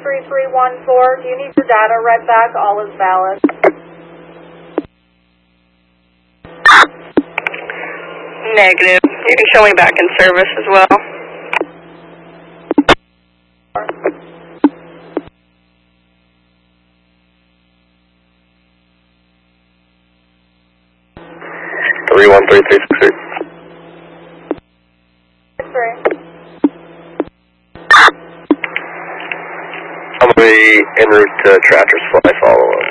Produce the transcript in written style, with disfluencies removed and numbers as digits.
3314. Do you need your data read back? All is valid. Negative. You can show me back in service as well. Three 13368. 3. I'm going to be en route to Tractor's Fly follow-up.